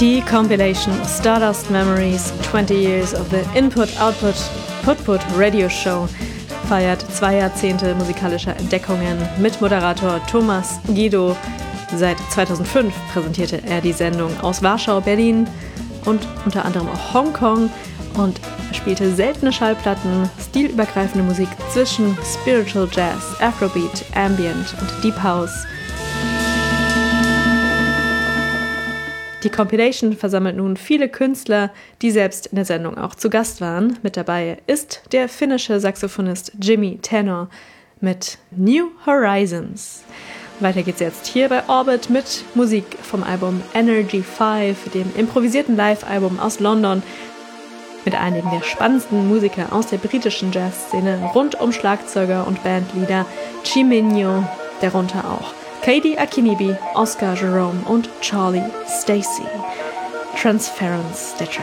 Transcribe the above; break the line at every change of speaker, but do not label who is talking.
Die Compilation Stardust Memories 20 Years of the Input-Output Put-Put Radio Show feiert 2 Jahrzehnte musikalischer Entdeckungen mit Moderator Thomas Guido. Seit 2005 präsentierte er die Sendung aus Warschau, Berlin und unter anderem auch Hongkong und spielte seltene Schallplatten, stilübergreifende Musik zwischen Spiritual Jazz, Afrobeat, Ambient und Deep House. Die Compilation versammelt nun viele Künstler, die selbst in der Sendung auch zu Gast waren. Mit dabei ist der finnische Saxophonist Jimmy Tenor mit New Horizons. Weiter geht's jetzt hier bei Orbit mit Musik vom Album Energy 5, dem improvisierten Live-Album aus London, mit einigen der spannendsten Musiker aus der britischen Jazzszene rund um Schlagzeuger und Bandleader Chiminyo, darunter auch Kaidi Akinibi, Oscar Jerome und Charlie Stacey. Transference, der Track.